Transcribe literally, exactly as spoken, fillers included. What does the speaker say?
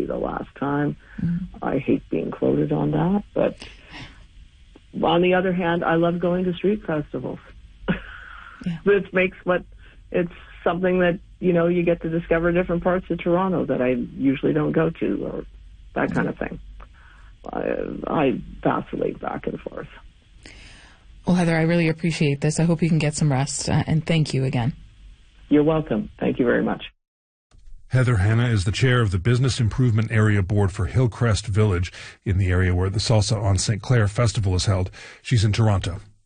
the last time. Mm-hmm. I hate being quoted on that, but on the other hand, I love going to street festivals. Yeah. It makes what it's something that, you know, you get to discover different parts of Toronto that I usually don't go to, or that kind of thing. I, I vacillate back and forth. Well, Heather, I really appreciate this. I hope you can get some rest, uh, and thank you again. You're welcome. Thank you very much. Heather Hanna is the chair of the Business Improvement Area Board for Hillcrest Village, in the area where the Salsa on Saint Clair Festival is held. She's in Toronto.